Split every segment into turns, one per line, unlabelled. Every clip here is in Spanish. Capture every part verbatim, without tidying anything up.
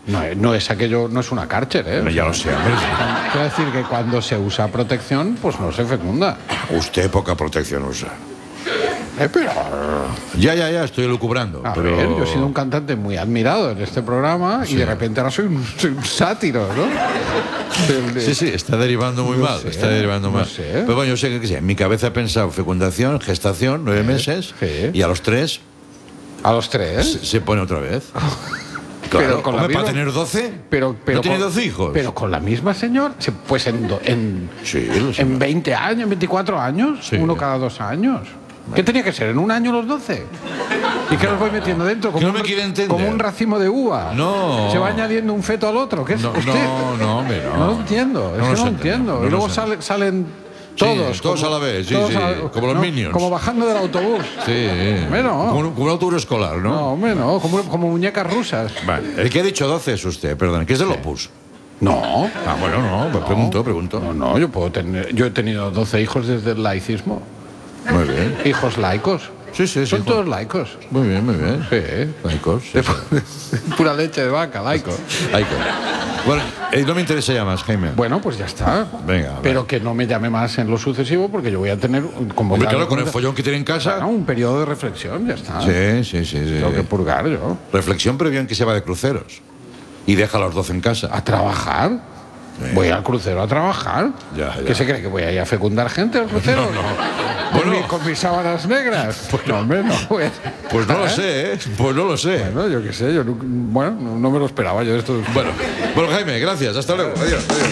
No, no es aquello, no es una Kärcher, ¿eh?
No, ya lo sé, hombre.
Quiero decir que cuando se usa protección, pues no se fecunda.
Usted poca protección usa.
Eh, pero...
Ya, ya, ya, estoy lucubrando.
A
pero...
ver, yo he sido un cantante muy admirado en este programa
Sí.
y de repente ahora soy un, soy un sátiro, ¿no? Del- de-
Sí, sí, está derivando muy
No
mal,
sé,
está derivando
no
mal.
sé.
Pero bueno, yo sé que, que sí, en mi cabeza he pensado fecundación, gestación, nueve meses,
sí.
y a los tres
A los tres.
se, se pone otra vez.
Pero
Claro,
con la
hombre, para
misma-
tener doce,
Pero, pero
¿no tiene
con-
doce hijos?
Pero con la misma señora, se- pues en, do- en,
Sí, lo sé.
en veinte años, en veinticuatro años,
Sí.
uno cada dos años. ¿Qué tenía que ser? ¿En un año los doce? ¿Y qué los voy metiendo dentro?
Que no me quiere entender.
Como un racimo de uva.
No.
Se va añadiendo un feto al otro. ¿Qué es
No,
usted?
no, no, hombre, no.
No lo entiendo, es
No
que
lo
no lo
sé,
entiendo.
no, no
y luego
lo sé.
sale- salen todos.
todos
como-
a la vez, sí,
todos
sí,
a la-
como los Minions.
Como bajando del autobús.
Sí,
Bueno.
como, un- como un autobús escolar, ¿no?
No, hombre, no, como, como muñecas rusas.
Vale. El que ha dicho doce es usted, perdón, que es del Opus.
No.
Ah, bueno, no, pues pregunto, pregunto.
No, no, yo puedo tener. Yo he tenido doce hijos desde el laicismo.
Muy bien.
Hijos laicos.
Sí, sí, sí.
Son
Juan.
todos laicos.
Muy bien, muy bien.
Sí.
Laicos. sí, sí.
Pura leche de vaca, laico.
Laicos. Bueno, eh, no me interesa ya más, Jaime.
Bueno, pues ya está.
Venga, vale.
Pero que no me llame más en lo sucesivo porque yo voy a tener. Como
Hombre,
ya-
claro, con el follón que tiene en casa.
Claro, un periodo de reflexión, ya está.
Sí, sí, sí, sí.
Tengo que purgar yo.
Reflexión previa en que se va de cruceros. Y deja a los doce en casa.
¿A trabajar? Voy al crucero a trabajar.
Ya, ya.
¿Qué se cree? ¿Que voy a ir a fecundar gente al crucero?
No, no.
¿Con,
Bueno.
mi- con mis sábanas negras? Pues no, hombre, no. Pues,
Pues no lo
¿Eh?
sé, ¿eh? Pues no lo sé.
Bueno, yo qué sé, yo no, bueno, no, no me lo esperaba yo esto.
Bueno, bueno, Jaime, gracias. Hasta luego. Adiós. adiós.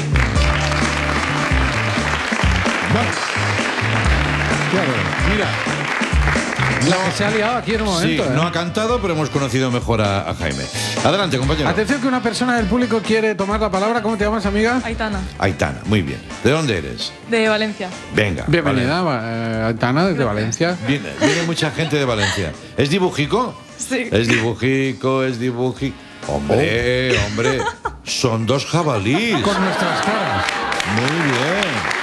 Claro, mira. La que se ha liado aquí en un
Sí,
momento. ¿eh?
no ha cantado, pero hemos conocido mejor a, a Jaime. Adelante, compañero.
Atención que una persona del público quiere tomar la palabra. ¿Cómo te llamas, amiga?
Aitana,
Aitana, muy bien. ¿De dónde eres?
de Valencia.
Venga.
Bienvenida, eh, Aitana, desde Valencia.
Vale. Viene, viene mucha gente de Valencia. ¿Es dibujico?
Sí.
Es dibujico, es dibujico. Hombre, hombre, son dos jabalíes.
Con nuestras caras.
Muy bien.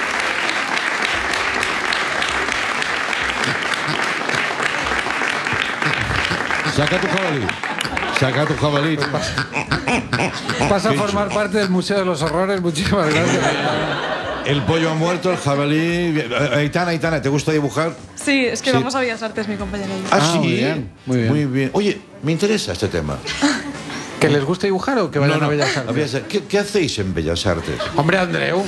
Saca tu jabalí. Saca tu jabalí.
Pasa a formar parte del Museo de los Horrores. Muchísimas gracias.
El pollo ha muerto, el jabalí. Aitana, Aitana, ¿te gusta dibujar?
Sí, es que
Sí.
vamos a Bellas Artes, mi compañera y yo.
Ah,
Ah,
sí.
muy bien, muy bien.
Muy bien. Oye, me interesa este tema.
¿Que les guste dibujar o que vayan a Bellas
a
Artes?
Bellas Artes. ¿Qué, qué hacéis en Bellas Artes?
Hombre, Andreu.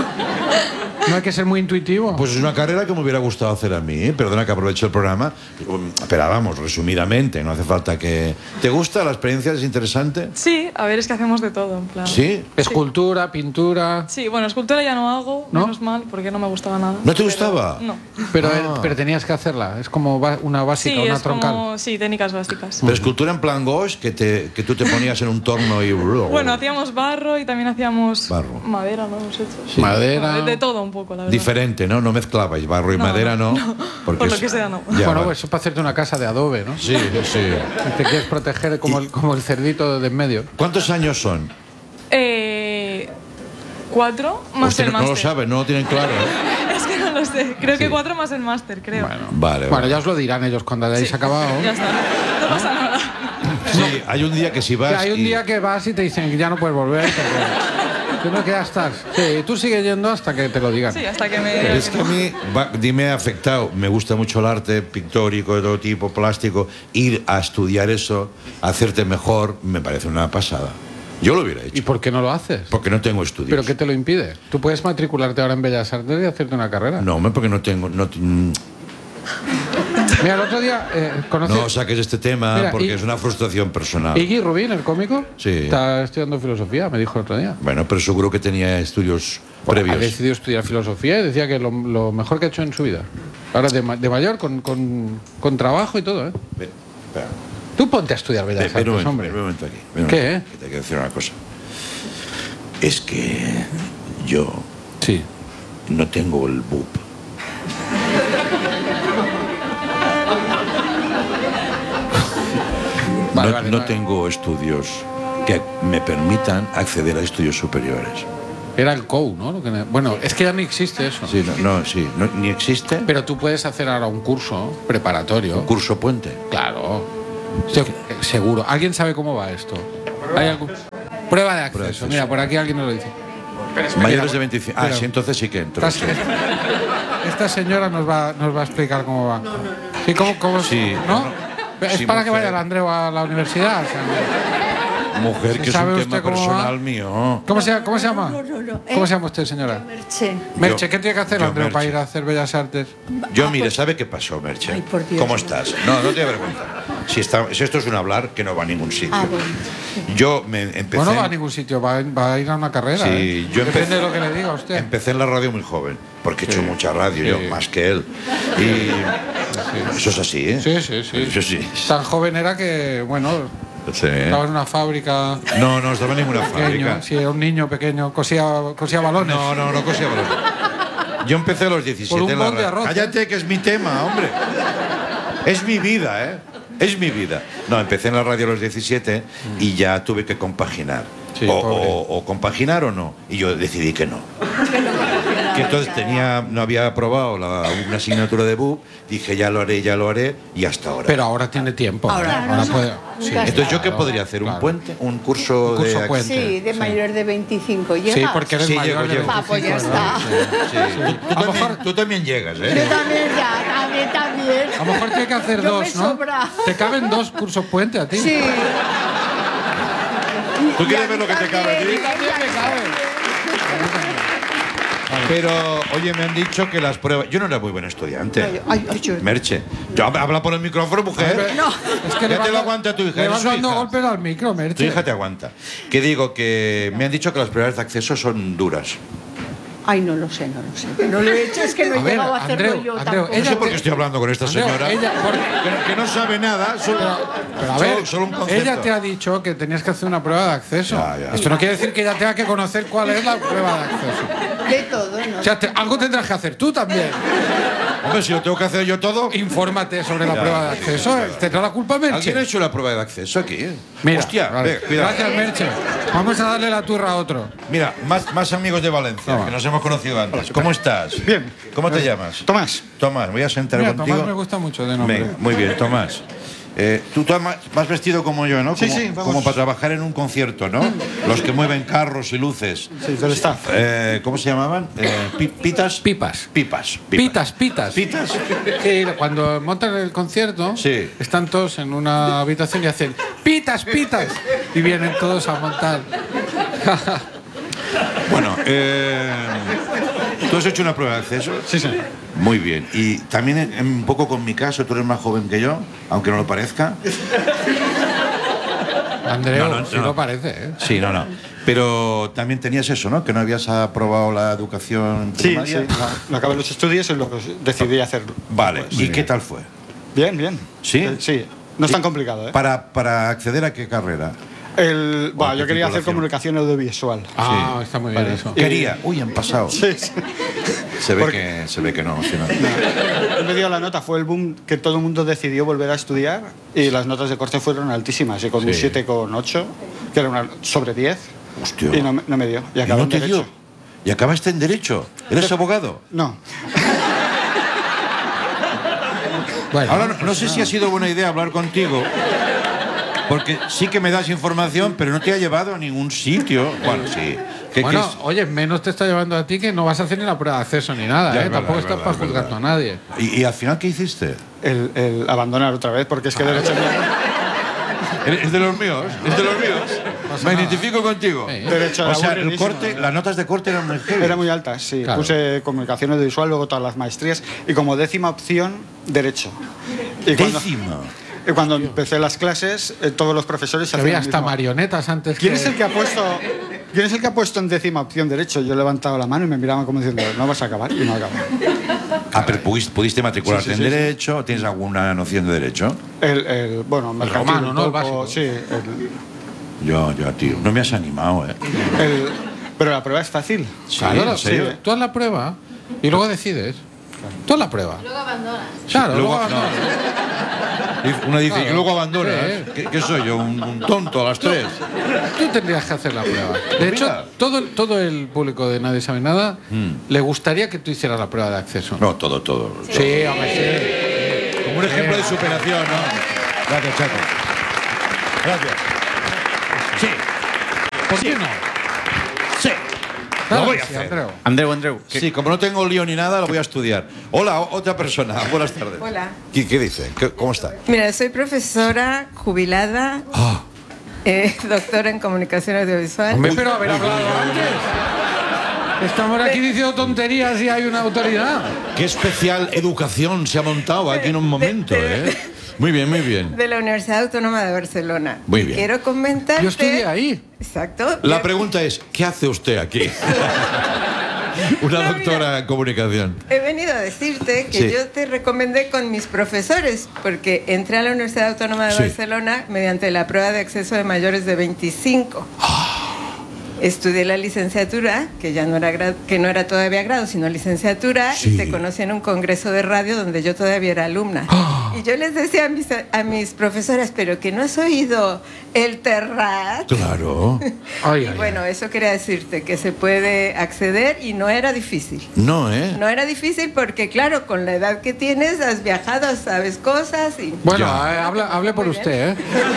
No hay que ser muy intuitivo.
Pues es una carrera que me hubiera gustado hacer a mí. Perdona que aprovecho el programa. Pero vamos, resumidamente, no hace falta que... ¿Te gusta? ¿La experiencia es interesante?
Sí, a ver, es que hacemos de todo, en plan.
¿Sí?
Escultura, pintura.
Sí, bueno, escultura ya no hago,
¿No?
menos mal, porque no me gustaba nada.
¿No te
Pero-
gustaba?
No.
Pero,
Ah.
eh, pero tenías que hacerla. Es como ba- una básica,
Sí,
una
es
troncal.
como... Sí, técnicas básicas.
Pero escultura en plan gauche, que, te, que tú te ponías en un torno y...
Bueno, hacíamos barro y también hacíamos
Barro.
madera, ¿no? Hemos hecho.
Sí.
Madera.
De, de todo un poco, la verdad.
Diferente, ¿no? No mezclabais barro y
No,
madera, ¿no?
no, no.
Porque
Por lo
es-
que sea, no.
Ya,
bueno,
va.
pues eso es para hacerte una casa de adobe, ¿no?
Sí, sí.
Y te quieres proteger como el, como el cerdito de en medio.
¿Cuántos años son?
Eh, cuatro más
Usted
el
no, no
máster.
lo sabe, no lo tienen claro. ¿eh?
Es que no lo sé. Creo que cuatro más el máster, creo.
Bueno.
Vale,
Bueno,
vale.
ya os lo dirán ellos cuando hayáis
Sí.
acabado.
Ya está. No pasa nada.
Sí, hay un día que si vas...
Que hay un
y-
día que vas y te dicen que ya no puedes volver. Porque tú no que ya estás. Sí, tú sigues yendo hasta que te lo digan.
Sí, hasta que me...
Pero es que a mí va- me ha afectado, me gusta mucho el arte pictórico de todo tipo, plástico, ir a estudiar eso, hacerte mejor, me parece una pasada. Yo lo hubiera
¿Y
hecho,
por qué no lo haces?
porque no tengo estudios.
¿Pero qué te lo impide? ¿Tú puedes matricularte ahora en Bellas Artes y hacerte una carrera?
No, hombre, porque no tengo... No, t- mm,
Mira, el otro día eh, conocí...
no saques este tema
Mira,
porque
y-
es una frustración personal.
Iggy Rubin, el cómico,
Sí.
está estudiando filosofía, me dijo el otro día.
Bueno, pero seguro que tenía estudios
Ha
previos.
decidido estudiar filosofía y decía que lo, lo mejor que ha hecho en su vida. Ahora de, ma- de mayor, con, con, con trabajo y todo, ¿eh?
Ven, espera.
Tú ponte a estudiar Bellas
Ven, ven un
Artes,
momento,
hombre.
ven un momento aquí. ven un
¿Qué,
momento,
eh?
que te quiero decir una cosa. Es que yo
Sí.
no tengo el B U P.
Vale,
no,
vale,
no
no.
tengo estudios que me permitan acceder a estudios superiores.
Era el C O U, ¿no? Lo que ne- bueno, es que ya no existe eso.
Sí, no, no, sí, no- ni existe
Pero tú puedes hacer ahora un curso preparatorio.
un curso puente.
Claro. Se- seguro. ¿Alguien sabe cómo va esto? ¿Hay algún- Prueba de acceso.
Prueba de acceso.
Mira, por aquí alguien nos lo dice.
Mayores de veinticinco. Ah,
Pero-
sí, entonces sí que entro.
Esta, esta señora nos va, nos va a explicar cómo va. Sí, cómo, cómo,
Sí,
¿no?
no.
Es
Sí,
para que
mujer.
vaya el Andreu a la universidad. O sea,
Mujer,
¿Sí
que es
sabe
un
usted
tema
cómo va?
personal mío.
¿Cómo se, cómo se llama?
No, no, no.
¿Cómo
Eh,
se llama usted, señora?
Merche.
Merche,
Yo-
¿qué tiene que hacer
yo,
Andreu para
Merche.
ir a hacer Bellas Artes?
Yo,
Ah,
mire,
pues-
¿sabe qué pasó, Merche?
Ay, por Dios,
¿Cómo
no.
estás? No, no te vergüenza. Si, está, si esto es un hablar que no va a ningún sitio.
Ah, bueno.
Yo me empecé.
Bueno, no va a ningún sitio, va, va a ir a una carrera.
Sí,
¿eh?
yo
Depende
empecé-
de lo que le diga a usted.
Empecé en la radio muy joven, porque he hecho
Sí.
mucha radio,
Sí.
yo, más que él. Y eso es así, ¿eh?
Sí, sí, sí.
Eso sí.
Tan joven era que, bueno,
Sí.
estaba en una fábrica.
No, no estaba en ninguna fábrica.
Pequeño, sí, era un niño pequeño, cosía, cosía balones.
No, no, no cosía balones. Yo empecé a los diecisiete
Por un
en la
bol de
radio.
arroz, ¿eh?
Cállate, que es mi tema, hombre. Es mi vida, ¿eh? Es mi vida. No, empecé en la radio a los diecisiete y ya tuve que compaginar.
Sí,
o,
pobre.
o- o compaginar o no. Y yo decidí que no. Que entonces tenía, no había aprobado la, una asignatura de B U P, dije ya lo haré, ya lo haré, y hasta ahora.
Pero ahora tiene tiempo.
Ahora,
ahora
no,
puede.
no,
Sí.
nunca
Entonces, ¿yo qué
Claro,
podría hacer? ¿Un
claro.
puente? ¿Un curso,
Un curso
de
puente.
Sí, de
Sí.
mayor de veinticinco. ¿Llegas?
Sí, porque eres
Sí,
mayor
llego,
de
llego.
Ah, pues ya
veinticinco, ¿verdad?
está.
Sí. Tú, tú
A lo
también,
mejor-
tú también llegas,
Yo
¿eh?
también ya, a mí también.
A lo mejor tiene que hacer
Yo
dos,
me
¿no?
sobra.
Te caben dos cursos puente a ti.
Sí.
¿Tú
Y
quieres
a
ver
mí
lo que te cabe a ti?
también,
También me cabe.
Pero, oye, me han dicho que las pruebas... Yo no era muy buen estudiante.
Ay, ay, ay, yo-
Merche. Yo, habla por el micrófono, mujer.
No.
Es que
Ya
le
te
vas
lo
da-
aguanta tu hija,
Le
eres
vas
su
dando
hija.
golpes al micro,
Tu
Merche.
hija te aguanta. Que digo que me han dicho que las pruebas de acceso son duras.
Ay, no lo sé, no lo sé. No lo he hecho, es que no he
A ver,
llegado a hacerlo
Andreu,
yo
Andreu,
tampoco.
No sé
ella
por qué
te-
estoy hablando con esta
Andreu,
señora.
ella- por-
que, que no sabe nada. Solo,
Pero a ver,
solo- solo un concepto.
ella te ha dicho que tenías que hacer una prueba de acceso.
Ya, ya.
Esto no quiere decir que ella tenga que conocer cuál es la prueba de acceso.
De todo, ¿no?
O sea, te- algo tendrás que hacer tú también.
Hombre, si lo tengo que hacer yo todo...
Infórmate sobre la
Ya,
prueba de
sí,
acceso.
sí, sí.
¿Tendrá la culpa, Merche?
¿Alguien ha hecho la prueba de acceso aquí?
Mira,
Hostia,
vale.
ve, cuidado.
Gracias, Merche. Vamos a darle la turra a otro.
Mira, más, más amigos de Valencia,
Toma.
que nos hemos conocido antes. ¿Cómo estás?
Bien.
¿Cómo te llamas?
Tomás.
Tomás, voy a sentar
Mira,
contigo.
Tomás me gusta mucho de nombre.
Venga, muy bien, Tomás. Eh, tú Tomás, vas vestido como yo, ¿no?
Sí,
como,
sí, vamos.
como para trabajar en un concierto, ¿no? Los que mueven carros y luces.
Sí, del staff.
Eh, ¿Cómo se llamaban? Eh, pi- ¿Pitas?
Pipas.
Pipas.
Pitas, pitas.
¿Pitas?
Sí, cuando montan el concierto,
Sí.
están todos en una habitación y hacen pitas, pitas. Y vienen todos a montar.
Bueno, eh, ¿tú has hecho una prueba de acceso?
Sí, sí.
Muy bien. Y también en- en un poco con mi caso, tú eres más joven que yo, aunque no lo parezca.
Andreu,
No, no,
sí
no.
lo parece, ¿eh?
Sí, no, no. Pero también tenías eso, ¿no? Que no habías aprobado la educación
Sí,
primaria.
sí. No, acabé los estudios y luego decidí hacerlo.
Vale. ¿Y qué tal fue?
Bien, bien.
¿Sí?
Eh, sí. No es tan complicado, ¿eh?
Para, para acceder a qué carrera.
El, bueno,
qué
yo quería hacer
titulación.
comunicación audiovisual.
Ah,
Sí.
está muy bien eso.
Quería. Uy, han pasado.
Sí, sí.
Se ve
Porque-
que se ve que no. sí, no.
Él me dio la nota, fue el boom que todo el mundo decidió volver a estudiar y las notas de corte fueron altísimas. Y con un
Sí.
siete coma ocho, que era una, sobre diez,
Hostia.
y no, me- no me dio. Y
¿Y
acabé
no
en
te
Derecho.
dio? ¿Y acabaste en Derecho? ¿Eres abogado?
No.
Bueno,
Ahora, no, no sé si ha sido buena idea hablar contigo, porque sí que me das información, pero no te ha llevado a ningún sitio. Bueno, sí. ¿Qué-
bueno,
qué es?
oye, menos te está llevando a ti que no vas a hacer ni la prueba de acceso ni nada,
Ya,
¿eh?
es
Tampoco
verdad,
estás
es
para
verdad,
juzgar
es
a nadie.
¿Y, y al final qué hiciste?
El, el abandonar otra vez, porque es que Derecho
Es de los míos, es de los míos. Me
nada.
identifico contigo.
Sí.
Derecho
O
era
sea, el
buenísimo.
corte, las notas de corte eran muy heavy.
Era muy alta, sí.
Claro.
Puse comunicación audiovisual, luego todas las maestrías y como décima opción, Derecho. Y cuando,
Décima.
y cuando empecé las clases, eh, todos los profesores se
Que
hacían
había
lo
hasta
mismo.
marionetas antes
¿Quién
que...
es el que ha puesto ¿Quién es el que ha puesto en décima opción Derecho? Yo he levantado la mano y me miraban como diciendo, no vas a acabar, y no acabo.
Ah, pero pudiste, pudiste matricularte
Sí, sí, sí,
en
sí.
Derecho. ¿Tienes alguna noción de Derecho?
El, el bueno, mercantil
romano,
un
¿no? El
poco,
básico.
Sí, el-
Yo, yo, tío. No me has animado, ¿eh?
el- pero la prueba es fácil.
Claro,
¿en serio?
sí. Tú haz la prueba y luego decides. Tú haz la prueba.
Luego abandonas.
Claro,
Luego-
luego abandonas.
Dice- Una dice,
Claro.
y luego abandona.
Sí.
¿eh? ¿Qué, qué soy yo? ¿Un, un tonto a las tres?
Tú tendrías que hacer la prueba. De hecho,
Mira.
todo, el- todo el público de Nadie Sabe Nada le gustaría que tú hicieras la prueba de acceso.
No, todo, todo.
Sí, hombre, sí.
Como un ejemplo de superación, ¿no? Gracias, Chaco. Gracias. Sí.
¿Por qué no?
Sí.
Claro
Lo voy a
que sí,
hacer.
Andreu.
Andreu, Andreu. ¿qué-
Sí, como no tengo lío ni nada, lo voy a estudiar. Hola, o- otra persona. Buenas tardes.
Hola.
¿Qué, qué dice? ¿Qué- ¿Cómo está?
Mira, soy profesora jubilada,
Ah,
eh, doctora en comunicación audiovisual.
Hombre, pero haber hablado antes. Estamos aquí diciendo tonterías y hay una autoridad.
qué especial educación se ha montado aquí en un momento, ¿eh? Muy bien, muy bien.
De la Universidad Autónoma de Barcelona.
Muy
Y
bien.
Quiero comentarte.
Yo estudié ahí.
Exacto.
La
Yo-
pregunta es, ¿qué hace usted aquí? Una
No,
doctora
mira.
en comunicación.
He venido a decirte que
Sí.
yo te recomendé con mis profesores, porque entré a la Universidad Autónoma de
Sí.
Barcelona mediante la prueba de acceso de mayores de veinticinco. Estudié la licenciatura, que ya no era gra- que no era todavía grado, sino licenciatura,
Sí.
y te conocí en un congreso de radio donde yo todavía era alumna. Y yo les decía a mis, a mis profesoras, pero que no has oído el Terrat.
Claro.
Ay,
Y
ay,
bueno, eso quería decirte, que se puede acceder y no era difícil.
No, ¿eh?
No era difícil porque, claro, con la edad que tienes, has viajado, sabes cosas y...
Bueno,
Ya.
eh, habla- hable por
Muy bien.
usted, ¿eh?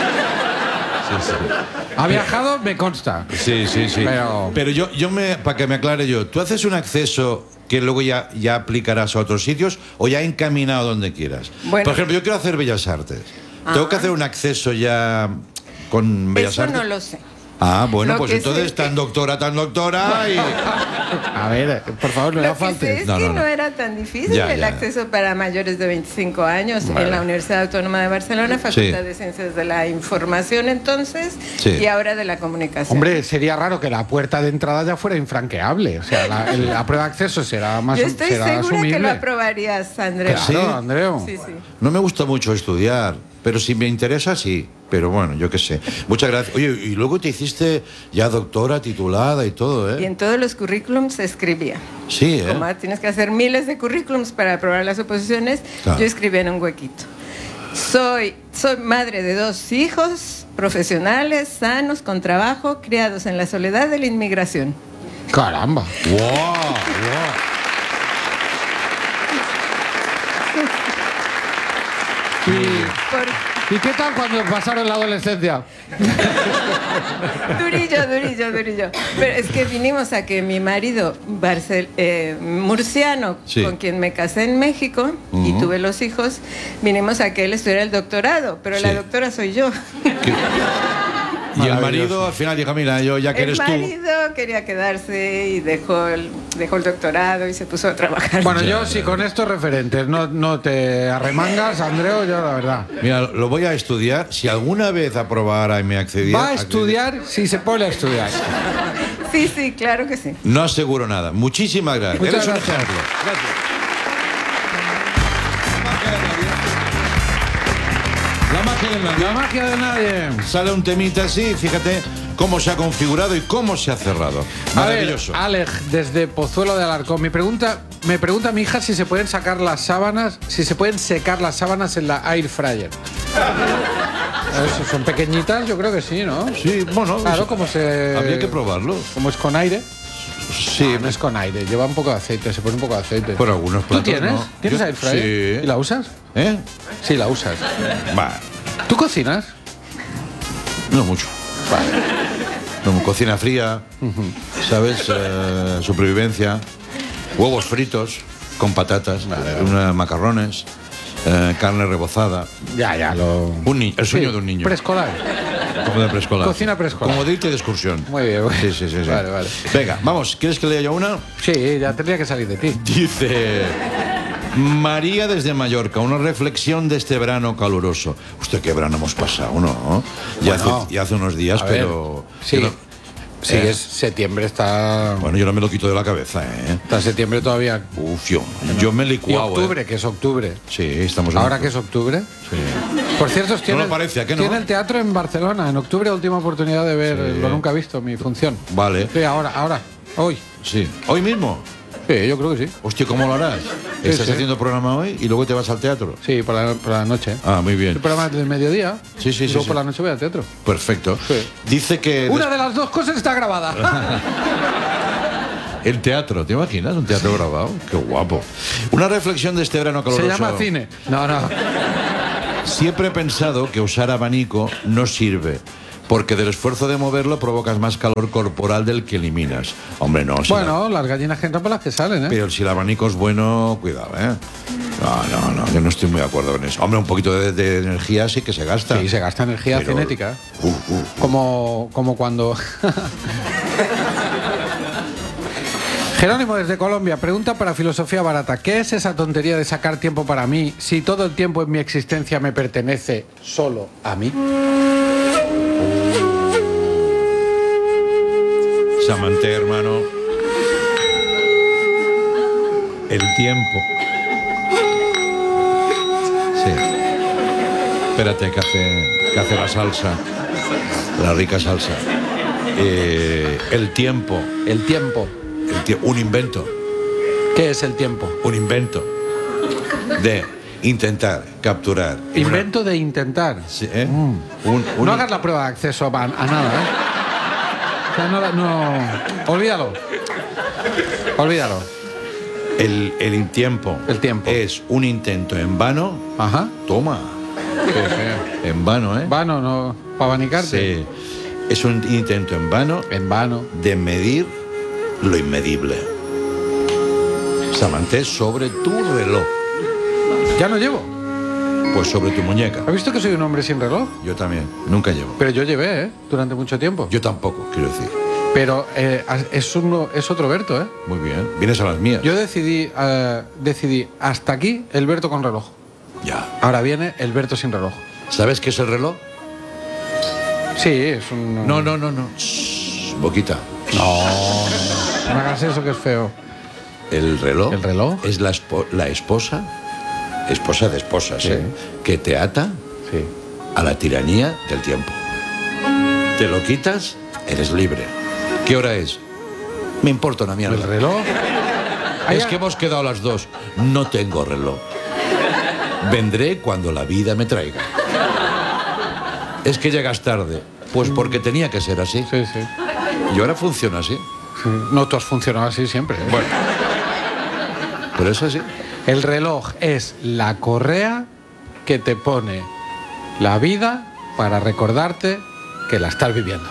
Ha viajado, me consta.
Sí, sí, sí.
Pero-
Pero yo, yo me, para que me aclare yo, ¿tú haces un acceso que luego ya, ya aplicarás a otros sitios o ya encaminado donde quieras?
Bueno.
Por ejemplo, yo quiero hacer Bellas Artes. ¿Tengo que hacer un acceso ya con Bellas
Eso
Artes?
no lo sé.
Ah, bueno,
Lo
pues
que
entonces
sé-
tan doctora, tan doctora y...
A ver, por favor, no
Lo
le
que sé
falte.
es
No,
que
no,
no,
no.
era tan difícil
Ya,
el
ya.
acceso para mayores de veinticinco años
Vale.
en la Universidad Autónoma de Barcelona, Facultad
Sí.
de Ciencias de la Información entonces
Sí.
y ahora de la Comunicación.
Hombre, sería raro que la puerta de entrada ya fuera infranqueable. O sea, la, el- la prueba de acceso será más
Yo estoy
será
segura
asumible.
que lo aprobarías, Andrea.
Claro,
¿Sí?
Andreu.
Sí, sí.
No me gusta mucho estudiar, pero si me interesa, sí. Pero bueno, yo qué sé. Muchas gracias. Oye, y luego te hiciste ya doctora, titulada y todo,
Y
¿eh?
en todos los currículums se escribía.
Sí, ¿eh?
Como tienes que hacer miles de currículums para aprobar las oposiciones,
Claro.
yo escribía en un huequito. Soy, soy madre de dos hijos profesionales, sanos, con trabajo, criados en la soledad de la inmigración.
Caramba.
¡Wow! wow.
Por-
¿Y qué tal cuando pasaron la adolescencia?
durillo, durillo, durillo. Pero es que vinimos a que mi marido, Barcel- eh, murciano,
Sí.
con quien me casé en México y
Ujú.
tuve los hijos, vinimos a que él estudiara el doctorado, pero la
Sí.
doctora soy yo.
Y el
Maravilloso.
marido al final dijo, mira, yo ya que
El
eres tú...
marido quería quedarse y dejó el, dejó el doctorado y se puso a trabajar.
Bueno,
Ya,
yo
ya.
si con estos referentes no, no te arremangas, Andreu, yo la verdad.
Mira, lo voy a estudiar. Si alguna vez aprobara y me accediera...
Va a estudiar si se pone a estudiar.
Sí, sí, claro que sí.
No aseguro nada. Muchísimas gracias.
Muchas
Eres un
gracias.
ejemplo. La magia del nadie.
La magia de nadie.
Sale un temita así, fíjate cómo se ha configurado y cómo se ha cerrado.
A ver,
Maravilloso.
Alej, desde Pozuelo de Alarcón, me pregunta, me pregunta mi hija si se pueden sacar las sábanas, si se pueden secar las sábanas en la air fryer. Eso, son pequeñitas, yo creo que sí, ¿no?
Sí, bueno,
Claro, como se...
habría que probarlo.
Como es con aire.
Sí,
No es con aire, lleva un poco de aceite, se pone un poco de aceite.
por algunos
¿Tú
platos.
tienes?
¿no?
¿Tienes
Yo-
air fryer?
Sí.
¿Y la usas?
¿Eh?
Sí, la usas.
Va,
¿Tú cocinas?
no mucho.
Vale.
No, cocina fría, ¿sabes? Eh, supervivencia, huevos fritos con patatas, una- macarrones, eh, carne rebozada.
Ya, ya, lo...
Un ni- el sueño
Sí,
de un niño.
Preescolar.
Como de preescolar.
Cocina preescolar.
Como de irte de excursión.
Muy bien, muy
Sí,
bien.
sí, sí, sí.
Vale, vale.
Venga, vamos, ¿quieres que lea yo una?
Sí, ya tendría que salir de ti.
Dice María desde Mallorca, una reflexión de este verano caluroso. Usted, qué verano hemos pasado, ¿no? Ya,
Bueno,
hace, ya hace unos días,
A ver,
pero...
sí,
yo no-
sí,
eh.
es septiembre, está...
Bueno, yo no me lo quito de la cabeza, ¿eh?
Está septiembre todavía.
Uf, yo, yo me he
Y
licuado,
octubre,
¿eh?
que es octubre.
Sí, estamos en
Ahora que es octubre.
Sí.
Por cierto, tiene,
lo parece, ¿a qué no?
tiene el teatro en Barcelona. En octubre, última oportunidad de ver
Sí.
Lo Nunca Visto, mi función.
Vale,
Sí, ahora, ahora, hoy.
sí. ¿Hoy mismo?
Sí, yo creo que sí.
Hostia, ¿cómo lo harás? ¿Estás
sí.
haciendo programa hoy y luego te vas al teatro?
Sí, por la, por la noche.
Ah, muy bien.
El programa del mediodía.
Sí, sí,
y
sí,
luego
sí.
por la noche voy al teatro.
Perfecto.
Sí.
Dice que...
Una de las dos cosas está grabada.
El teatro, ¿te imaginas? Un teatro grabado. Qué guapo. Una reflexión de este verano caluroso.
Se llama cine. No, no.
Siempre he pensado que usar abanico no sirve, Porque del esfuerzo de moverlo provocas más calor corporal del que eliminas. Hombre, no. Si
bueno, la... las gallinas que entran por las que salen, ¿eh?
Pero si el abanico es bueno, cuidado, ¿eh? No, no, no, yo no estoy muy de acuerdo con eso. Hombre, un poquito de, de energía sí que se gasta.
Sí, se gasta energía
Pero...
cinética.
Uh, uh, uh.
Como, como cuando... Jerónimo desde Colombia pregunta para Filosofía Barata: ¿qué es esa tontería de sacar tiempo para mí si todo el tiempo en mi existencia me pertenece solo a mí?
Samanté, hermano. El tiempo. Sí. Espérate, que hace, que hace la salsa. La rica salsa. Eh, el tiempo.
El tiempo.
El tie- un invento.
¿Qué es el tiempo?
Un invento. De intentar capturar.
Invento
una...
de intentar.
Sí, ¿eh?
Mm.
un, un...
No hagas la prueba de acceso a, a nada, ¿eh? O sea, no, no... Olvídalo. Olvídalo.
El, el tiempo.
El tiempo.
Es un intento en vano.
Ajá.
Toma. En vano, ¿eh?
Vano, no. Para abanicarte.
Sí. Es un intento en vano.
En vano.
De medir lo inmedible. Samanté, sobre tu reloj.
Ya no llevo.
Pues sobre tu muñeca.
¿Has visto que soy un hombre sin reloj?
Yo también. Nunca llevo.
Pero yo llevé, ¿eh? Durante mucho tiempo.
Yo tampoco, quiero decir.
Pero eh, es, uno, es otro Berto, ¿eh?
Muy bien. Vienes a las mías.
Yo decidí, eh, decidí hasta aquí el Berto con reloj.
Ya.
Ahora viene el Berto sin reloj.
¿Sabes qué es el reloj?
Sí, es un...
No, no, no, no. Shh, boquita.
No, no hagas eso que es feo.
El reloj.
¿El reloj?
Es la, espo- la esposa, esposa de esposas,
Sí.
¿eh? Que te ata
Sí.
a la tiranía del tiempo. Te lo quitas, eres libre. ¿Qué hora es? Me importa una mierda.
¿El reloj?
Es que hemos quedado las dos. No tengo reloj. Vendré cuando la vida me traiga. Es que llegas tarde. Pues porque tenía que ser así.
Sí, sí.
Y ahora funciona así.
Sí. No, tú has funcionado así siempre, ¿eh?
Bueno. Pero es así.
El reloj es la correa que te pone la vida para recordarte que la estás viviendo.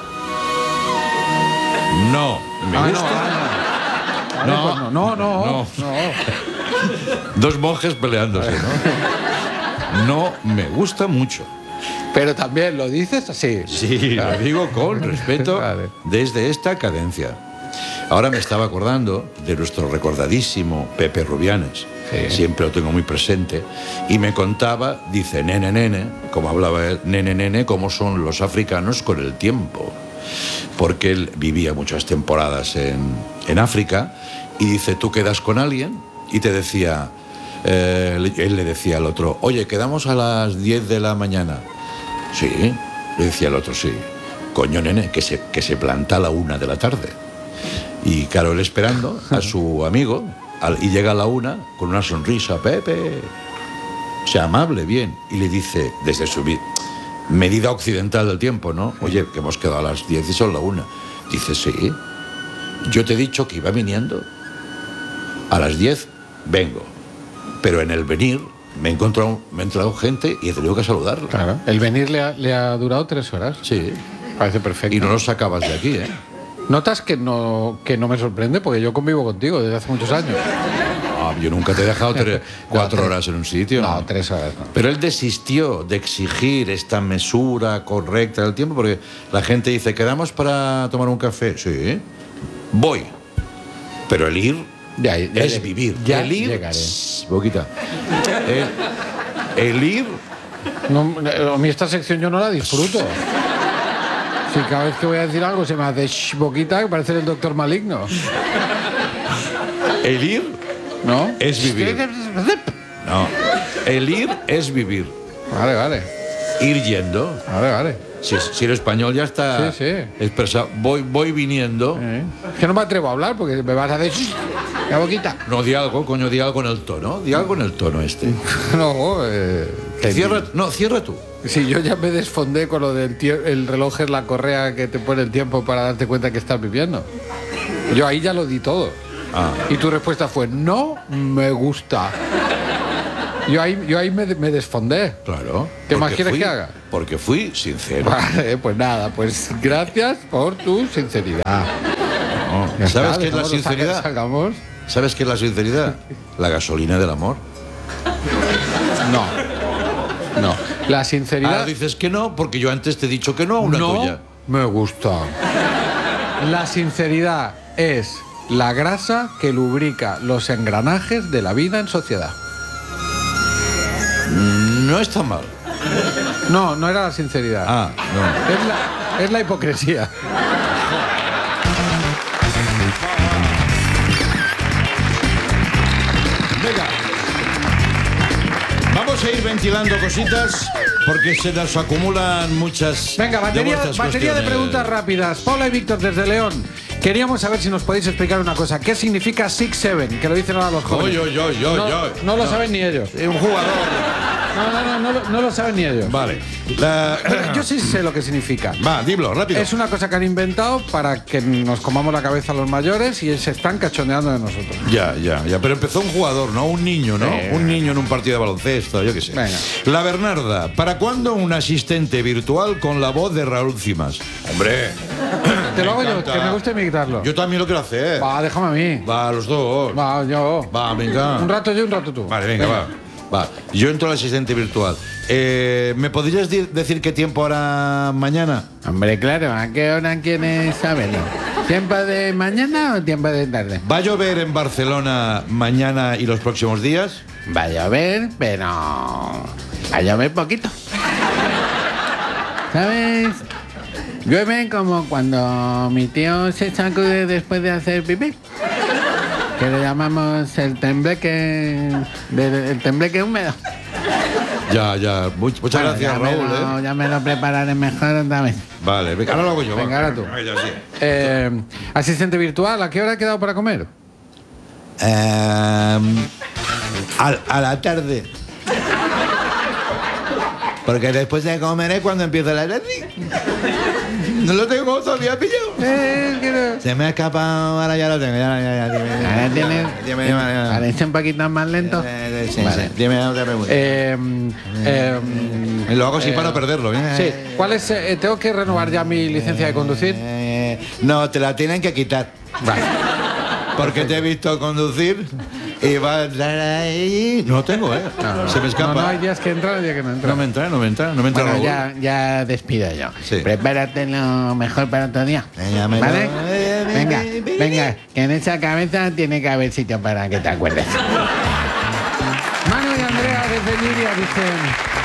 No. Me
Ah,
gusta.
no,
No.
pues no, no, no,
No.
no.
Dos monjes peleándose, ¿no? No me gusta mucho.
Pero también lo dices así.
Sí, lo digo con respeto
Vale.
desde esta cadencia. Ahora me estaba acordando de nuestro recordadísimo Pepe Rubianes.
Sí.
Siempre lo tengo muy presente. Y me contaba, dice, nene, nene, como hablaba él, nene, nene, cómo son los africanos con el tiempo. Porque él vivía muchas temporadas en, en África y dice, tú quedas con alguien y te decía, eh, él le decía al otro, oye, quedamos a las diez de la mañana. Sí, le decía el otro, sí. Coño, nene, que se, que se planta a la una de la tarde. Y claro, él esperando a su amigo, al, y llega a la una con una sonrisa, Pepe, o sea, amable, bien. Y le dice, desde su vi- medida occidental del tiempo, ¿no? Oye, que hemos quedado a las diez y son la una. Dice, sí, yo te he dicho que iba viniendo. A las diez vengo. Pero en el venir me he encontrado, me ha entrado gente y he tenido que saludarla.
Claro. El venir le ha, le ha durado tres horas.
Sí.
Parece perfecto.
Y no lo sacabas de aquí, ¿eh?
¿Notas que no, que no me sorprende? Porque yo convivo contigo desde hace muchos años.
No, yo nunca te he dejado tres, cuatro
tres.
horas en un sitio.
No, tres horas no.
Pero él desistió de exigir esta mesura correcta del tiempo porque la gente dice, ¿quedamos para tomar un café? Sí. Voy. Pero el ir
Ya, ya
es
lleg-
vivir.
ya
el ir...
llegaré.
Shh, boquita. El, el ir...
No, a mí esta sección yo no la disfruto. Si cada vez que voy a decir algo se me hace shh, boquita, que parece el doctor maligno.
El ir
¿No?
es vivir. No. El ir es vivir.
Vale, vale.
Ir yendo.
Vale, vale.
Si, si el español ya está
Sí, sí.
expresado. Voy, voy viniendo.
Eh, Es que no me atrevo a hablar porque me vas a decir shh, la boquita.
No, di algo, coño, di algo en el tono. Di algo en el tono este.
No, eh, que-
Cierra, no, cierra tú.
Sí, yo ya me desfondé con lo del tie- el reloj es la correa que te pone el tiempo para darte cuenta que estás viviendo. Yo ahí ya lo di todo.
Ah.
Y tu respuesta fue, no me gusta. Yo ahí, yo ahí me, me desfondé.
Claro.
¿Qué más
porque
quieres
fui-
que haga?
Porque fui sincero.
Vale, pues nada, pues gracias por tu sinceridad.
No.
Ya
¿Sabes
está,
qué es la
dejamos-
sinceridad?
Salgamos.
¿Sabes qué es la sinceridad? La gasolina del amor.
No. No. La sinceridad.
Ahora dices que no, porque yo antes te he dicho que no a una
no
tuya.
me gusta. La sinceridad es la grasa que lubrica los engranajes de la vida en sociedad.
No está mal.
No, no era la sinceridad.
Ah, no.
Es la, es la hipocresía.
Venga. Vamos a ir ventilando cositas porque se nos acumulan muchas.
Venga,
de
batería,
vuestras
batería de
cuestiones.
preguntas rápidas. Paula y Víctor desde León. Queríamos saber si nos podéis explicar una cosa. ¿Qué significa six seven? Que lo dicen ahora los jóvenes.
Oy, oy, oy, oy,
no,
oy.
no lo saben ni ellos.
Eh, Un jugador.
No, no, no, no, lo- no lo saben ni ellos.
Vale. La-
Pero yo sí sé lo que significa.
Va, dilo, rápido.
Es una cosa que han inventado para que nos comamos la cabeza los mayores y se están cachondeando de nosotros.
Ya, ya, ya. Pero empezó un jugador, ¿no? Un niño, ¿no?
Sí.
Un niño en un partido de baloncesto, yo qué sé.
Venga.
La Bernarda. ¿Para cuándo un asistente virtual con la voz de Raúl Cimas? Hombre.
Te lo hago yo,
encanta.
que me gusta imitarlo.
Yo también lo quiero hacer.
Va, déjame a mí.
Va, los dos.
Va, yo.
Va, venga.
Un rato yo y un rato tú.
Vale, venga, va. Va. Yo entro al asistente virtual. Eh, ¿Me podrías di- decir qué tiempo hará mañana?
Hombre, claro, ¿a qué hora quieres saberlo? ¿Tiempo de mañana o tiempo de tarde?
¿Va a llover en Barcelona mañana y los próximos días?
Va a llover, pero va a llover poquito. ¿Sabes? Llueve como cuando mi tío se sacude después de hacer pipí. Que le llamamos el tembleque, de- el tembleque húmedo.
Ya, ya. Much- muchas
Bueno,
gracias,
ya me
Raúl.
lo-
¿eh?
Ya me lo prepararé mejor otra vez.
Vale, venga, ahora lo hago yo.
Venga,
va.
ahora tú.
Ya, sí.
Eh, asistente virtual, ¿a qué hora ha quedado para comer?
Em, a, a la tarde. Porque después de comer es cuando empieza la tarde. No lo tengo todavía pillado.
Eh, que no.
Se me ha escapado, ahora ya lo tengo. Ya, ya, ya, dime, dime.
Ahora tienes.
Dime, dime, dime.
Parece un poquito más lento.
Eh, sí,
Vale.
sí. Dime otra pregunta.
Eh, eh,
Y lo hago así
eh,
para no perderlo. ¿eh?
Sí. ¿Cuál es? eh, ¿Tengo que renovar ya mi licencia de conducir?
Eh, no, te la tienen que quitar.
Vale.
Porque te he visto conducir y va a entrar ahí. No lo tengo, ¿eh? Se me escapa.
No, no, hay días que entran y días que no entran.
No me entra, no me entra, no me entra.
Bueno,
Raúl.
ya, ya despido yo.
Sí.
Prepárate lo mejor para otro día.
Venga, me
¿Vale?
lo-
Venga, venga, que en esa cabeza tiene que haber sitio para que te acuerdes. Manu y Andrea desde Liria dicen...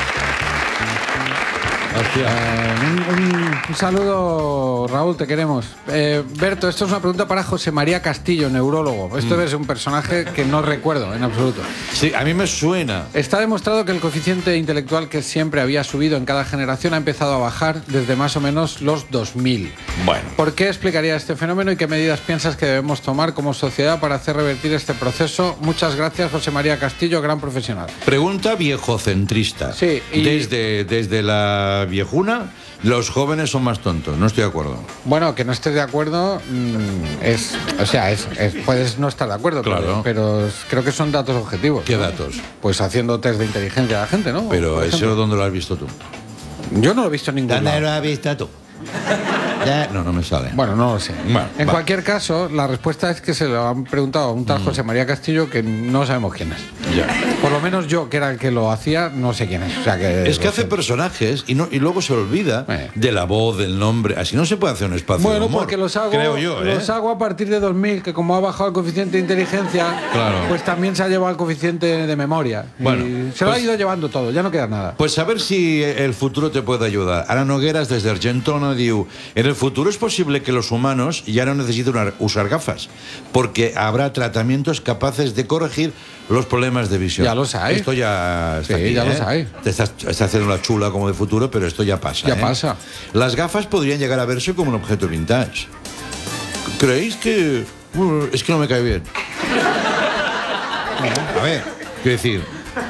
Hostia.
Eh, un, un- un saludo, Raúl, te queremos. Eh, Berto, esto es una pregunta para José María Castillo, neurólogo. Esto es un personaje que no recuerdo en absoluto.
Sí, a mí me suena.
Está demostrado que el coeficiente intelectual que siempre había subido en cada generación ha empezado a bajar desde más o menos los dos mil.
Bueno.
¿Por qué explicaría este fenómeno y qué medidas piensas que debemos tomar como sociedad para hacer revertir este proceso? Muchas gracias, José María Castillo, gran profesional.
Pregunta viejocentrista.
Sí, y-
Desde, desde la viejuna, los jóvenes son más tontos. No estoy de acuerdo.
Bueno, que no estés de acuerdo mm, es, o sea, es, es- puedes no estar de acuerdo,
Claro.
pero, pero creo que son datos objetivos.
¿Qué
¿no?
datos?
Pues haciendo test de inteligencia a la gente, ¿no?
Pero
Por
eso,
ejemplo.
¿dónde lo has visto tú?
Yo no lo he visto en ningún lado.
has visto tú? Ya, no, no me sale.
Bueno, no lo sé.
Bueno,
en
va.
cualquier caso, la respuesta es que se lo han preguntado a un tal José María Castillo que no sabemos quién es.
Ya.
Por lo menos yo, que era el que lo hacía, no sé quién es. O sea que
Es que
lo
hace
sé.
personajes y, no, y luego se olvida
Eh.
de la voz, del nombre. Así no se puede hacer un espacio de
Bueno,
humor.
porque los hago,
Creo yo, ¿eh?
los hago a partir de dos mil, que como ha bajado el coeficiente de inteligencia,
Claro.
pues también se ha llevado el coeficiente de memoria.
Bueno,
Y se lo
pues-
ha ido llevando todo, ya no queda nada.
Pues a ver si el futuro te puede ayudar. Ana Nogueras, desde Argentona, diu, en el futuro es posible que los humanos ya no necesiten una- usar gafas, porque habrá tratamientos capaces de corregir los problemas de visión.
Ya los hay.
Esto ya está
Sí,
aquí,
ya
¿eh?
los hay.
Te estás, estás haciendo la chula como de futuro, pero esto ya pasa.
Ya
¿eh?
pasa.
Las gafas podrían llegar a verse como un objeto vintage. ¿Creéis que...? Uh, es que no me cae bien. A ver, quiero decir,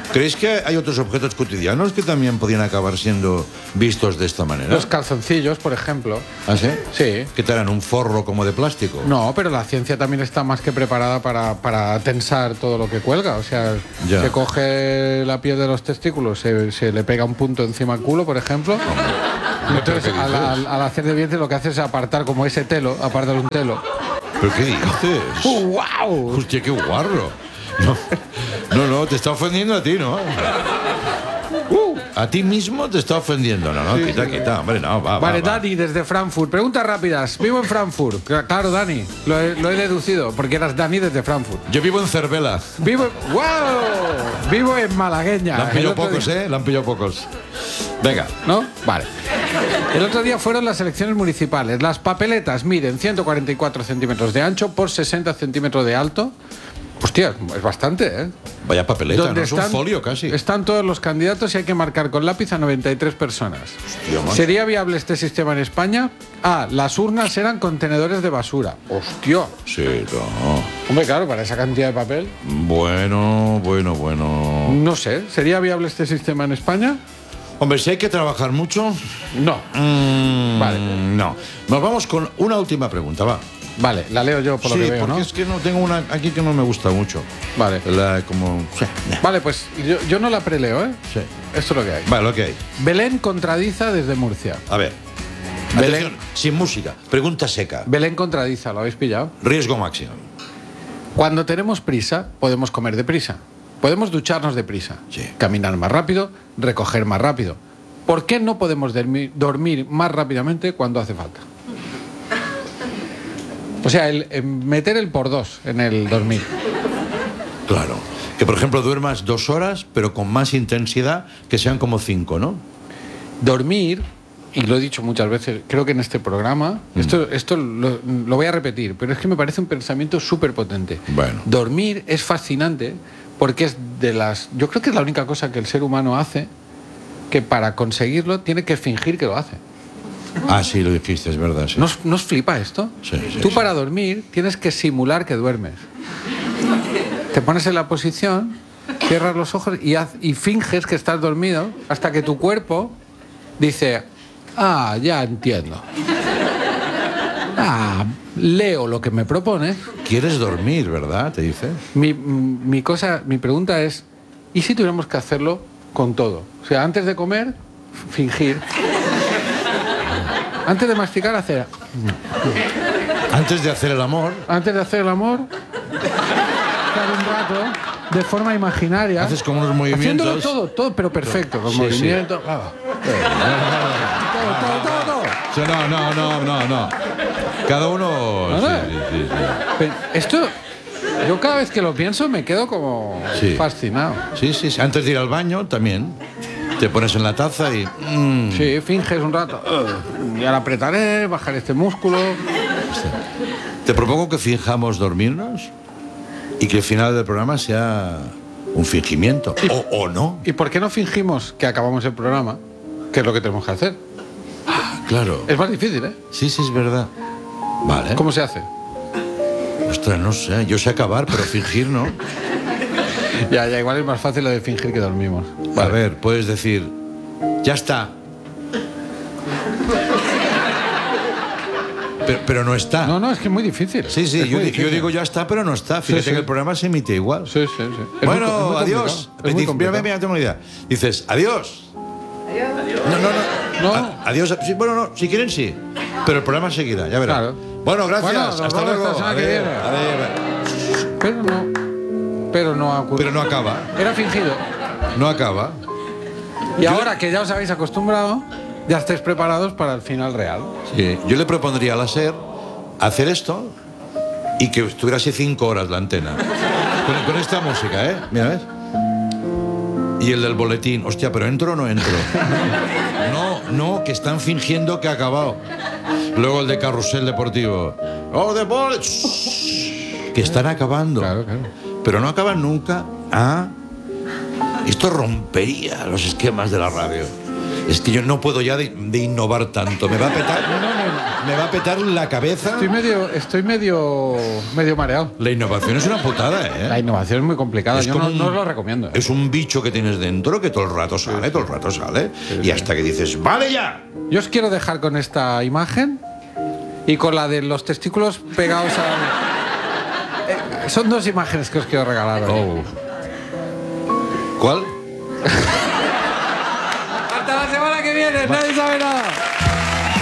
¿Creéis que hay otros objetos cotidianos que también podrían acabar siendo vistos de esta manera?
Los calzoncillos, por ejemplo.
¿Ah, sí?
Sí.
¿Qué te harán? ¿Un forro como de plástico?
No, pero la ciencia también está más que preparada para, para tensar todo lo que cuelga. O sea,
Ya.
se coge la piel de los testículos, se, se le pega un punto encima al culo, por ejemplo. Y entonces, al, al- al hacer de vientre, lo que hace es apartar como ese telo, apartar un telo.
¿Pero qué dices?
¡Uh, wow!
Hostia, qué guarro. No, no, no, te está ofendiendo a ti, ¿no? Uh, a ti mismo te está ofendiendo. No, no, quita, quita. Hombre, no, va,
Vale,
va, va.
Dani, desde Frankfurt. Preguntas rápidas. Vivo en Frankfurt. Cla- Claro, Dani. Lo he, lo he deducido, porque eras Dani desde Frankfurt.
Yo vivo en Cervela.
Vivo en... ¡Wow! Vivo en Malagueña.
La han
El
pillado
otro
pocos,
día-
¿eh? La han pillado pocos. Venga.
¿No? Vale. El otro día fueron las elecciones municipales. Las papeletas miden ciento cuarenta y cuatro centímetros de ancho por sesenta centímetros de alto. Hostia, es bastante, ¿eh?
Vaya papeleta,
Donde
no es un
están-
folio casi.
Están todos los candidatos y hay que marcar con lápiz a noventa y tres personas.
Hostia, macho.
¿Sería viable este sistema en España? Ah, las urnas eran contenedores de basura. Hostia.
Sí, no.
Hombre, claro, para esa cantidad de papel.
Bueno, bueno, bueno.
No sé, ¿sería viable este sistema en España?
Hombre, si hay que trabajar mucho.
No.
mm,
Vale.
No. Nos vamos con una última pregunta, va.
Vale, la leo yo por
sí,
lo que veo,
porque
¿no?
es que no tengo una aquí que no me gusta mucho.
Vale.
La como. Sí.
Vale, pues yo, yo no la preleo, ¿eh?
Sí.
Esto es lo que hay.
Vale, lo que hay.
Belén contradiza desde Murcia.
A ver.
Belén.
Atención, sin música. Pregunta seca.
Belén contradiza, ¿lo habéis pillado?
Riesgo máximo.
Cuando tenemos prisa, podemos comer deprisa. Podemos ducharnos deprisa.
Sí.
Caminar más rápido, recoger más rápido. ¿Por qué no podemos dormir, dormir más rápidamente cuando hace falta? O sea, el, el meter el por dos en el dormir.
Claro. Que por ejemplo duermas dos horas, pero con más intensidad, que sean como cinco, ¿no?
Dormir, y lo he dicho muchas veces, creo que en este programa,
Mm.
esto, esto lo, lo voy a repetir, pero es que me parece un pensamiento súper potente.
Bueno.
Dormir es fascinante porque es de las... Yo creo que es la única cosa que el ser humano hace que para conseguirlo tiene que fingir que lo hace.
Ah, sí, lo dijiste, es verdad. Sí.
¿No os, no os flipa esto?
Sí, sí,
Tú
sí.
para dormir tienes que simular que duermes. Te pones en la posición, cierras los ojos y, haz- y finges que estás dormido hasta que tu cuerpo dice, ah, ya entiendo. Ah, leo lo que me propones.
Quieres dormir, ¿verdad? Te dice.
Mi, mi cosa, mi pregunta es, ¿y si tuviéramos que hacerlo con todo? O sea, antes de comer, fingir. Antes de masticar, hacer...
Antes de hacer el amor,
Antes de hacer el amor, estar un rato de forma imaginaria.
haces como unos movimientos.
Haciéndolo todo, todo, pero perfecto. Los
Sí, sí.
movimientos. claro. Todo, todo, todo, todo.
O sea, no, no, no, no, no. Cada uno.
No,
sí,
no.
sí, sí, sí.
Pero esto, yo cada vez que lo pienso me quedo como
Sí.
fascinado.
Sí, sí, sí. Antes de ir al baño también. Te pones en la taza y. mm,
Sí, finges un rato. "Ugh, y ahora apretaré, bajaré este músculo.
Te propongo que fijamos dormirnos y que el final del programa sea un fingimiento. O, o no.
¿Y por qué no fingimos que acabamos el programa? Que es lo que tenemos que hacer.
Claro.
Es más difícil, ¿eh?
Sí, sí, es verdad. Vale.
¿Cómo se hace?
Ostras, no sé. Yo sé acabar, pero fingir no.
Ya, ya, igual es más fácil lo de fingir que dormimos.
A ver, puedes decir, ya está. Pero, pero no está.
No, no, es que es muy difícil.
Sí, sí,
Es
yo,
muy
di- yo
difícil.
digo ya está, pero no está. Fíjate
sí.
que el programa se emite igual.
Sí, sí, sí. Es muy co- es
Bueno,
muy
adiós.
complicado. Es muy
Dice, mira,
complicado.
mira, mira, mira, tengo una idea. Dices, adiós. No, no, no.
No.
A- adiós. Sí, bueno, no, si quieren sí. Pero el programa seguirá, ya verás.
Claro.
Bueno, gracias.
Bueno, nos
Hasta
vemos
luego.
la semana que
Adeu,
viene.
adeu.
Pero no. Pero no ha ocurrido.
Pero no acaba.
Era fingido.
No acaba.
Y ahora que ya os habéis acostumbrado, ya estáis preparados para el final real.
Sí. Yo le propondría a la SER hacer esto y que estuviera así cinco horas la antena. Con, con esta música, ¿eh? Mira, ¿ves? Y el del boletín. Hostia, ¿pero entro o no entro? No, no, que están fingiendo que ha acabado. Luego el de carrusel deportivo. ¡Oh, de bol! Que están acabando.
Claro, claro.
Pero no acaban nunca. Ah, esto rompería los esquemas de la radio. Es que yo no puedo ya de, de innovar tanto. Me va a petar. Me va a petar la cabeza.
Estoy medio, estoy medio, medio mareado.
La innovación es una putada, ¿eh?
La innovación es muy complicada.
Es
Yo
como
no,
un-
no os lo recomiendo. ¿eh?
Es un bicho que tienes dentro que todo el rato sale, todo el rato sale. Y hasta que dices, ¡vale ya!
Yo os quiero dejar con esta imagen y con la de los testículos pegados a... Eh, son dos imágenes que os quiero regalar hoy.
Oh. ¿Cuál?
Hasta la semana que viene, nadie sabe nada.